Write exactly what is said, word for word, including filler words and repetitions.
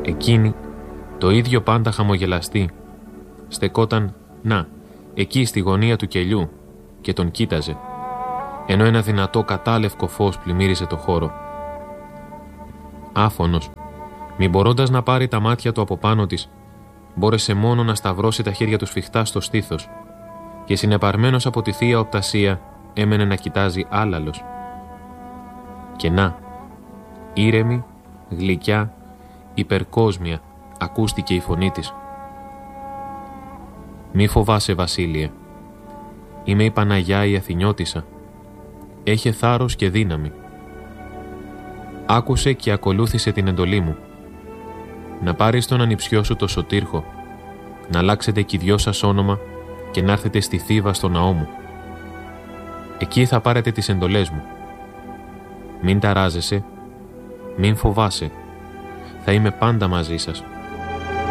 Εκείνη, το ίδιο πάντα χαμογελαστή, στεκόταν, να, εκεί στη γωνία του κελιού και τον κοίταζε, ενώ ένα δυνατό κατάλευκο φως πλημμύριζε το χώρο. Άφωνος, μη μπορώντας να πάρει τα μάτια του από πάνω της, μπόρεσε μόνο να σταυρώσει τα χέρια του σφιχτά στο στήθος και συνεπαρμένος από τη θεία οπτασία έμενε να κοιτάζει άλαλος. Και να, ήρεμη, γλυκιά, υπερκόσμια, ακούστηκε η φωνή της. «Μη φοβάσαι, Βασίλειε. Είμαι η Παναγιά η Αθηνιώτισσα. Έχε θάρρος και δύναμη. Άκουσε και ακολούθησε την εντολή μου. Να πάρεις τον ανιψιό σου το Σωτήρχο, να αλλάξετε κι οι δυο σας όνομα και να έρθετε στη Θήβα στο ναό μου. Εκεί θα πάρετε τις εντολές μου. Μην ταράζεσαι, μην φοβάσαι. Θα είμαι πάντα μαζί σας.